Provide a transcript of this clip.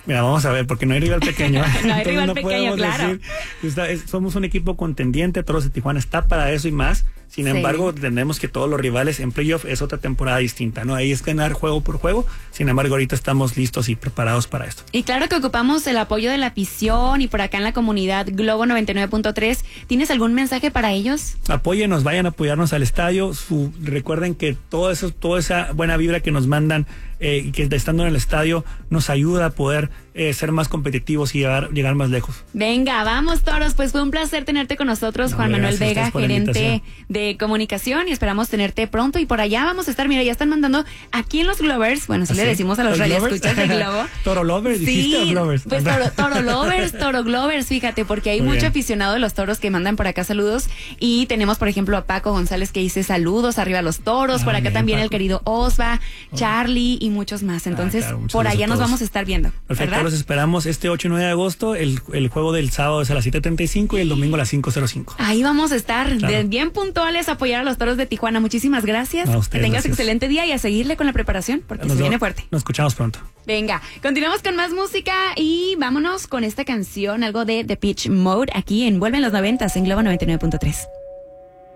Mira, vamos a ver, porque no hay rival pequeño. No hay rival pequeño, claro. Somos un equipo contendiente, Toros de Tijuana está para eso y más. Sin embargo, entendemos que todos los rivales en playoff es otra temporada distinta, ¿no? Ahí es ganar juego por juego. Sin embargo, ahorita estamos listos y preparados para esto. Y claro que ocupamos el apoyo de la afición y por acá en la comunidad Globo 99.3. ¿Tienes algún mensaje para ellos? Apóyenos, vayan a apoyarnos al estadio. Recuerden que toda esa buena vibra que nos mandan y que estando en el estadio nos ayuda a poder ser más competitivos y llegar más lejos. Venga, vamos Toros, pues fue un placer tenerte con nosotros, Juan Manuel Vega, gerente de comunicación, y esperamos tenerte pronto y por allá vamos a estar. Mira, ya están mandando aquí en los Glovers, bueno, así le decimos a los radioescuchas de Globo. Toro Lovers, dijiste, sí, Glovers. Pues Toro Lovers, Toro Glovers, fíjate, porque hay mucho aficionado de los toros que mandan por acá saludos, y tenemos por ejemplo a Paco González que dice saludos, arriba los toros, por acá también Paco. El querido Osva, Charlie y muchos más, entonces claro, por allá nos vamos a estar viendo. Perfecto, ¿verdad? los esperamos este 8 y 9 de agosto, el juego del sábado es a las 7:35 y el domingo a las 5:05. Ahí vamos a estar, bien puntuales, a apoyar a los Toros de Tijuana. Muchísimas gracias. A ustedes, que tengas gracias. Excelente día y a seguirle con la preparación porque se viene fuerte. Nos escuchamos pronto. Venga, continuamos con más música y vámonos con esta canción, algo de The Pitch Mode, aquí en Vuelven los 90 en Globo 99.3.